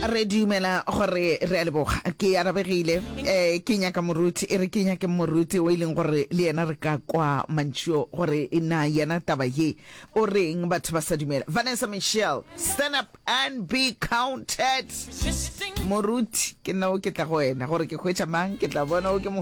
re dumela gore re a leboga ke arabegile ke nyaka moruti e re ke nyake moruti o ileng gore le yena re ka kwa mantšho gore ina yena taba ye o reng batho ba sa dumela. Vanessa Michelle, stand up and be counted. Moruti ke nna o ke tla go wena gore ke khwetša mang ke tla bona o ke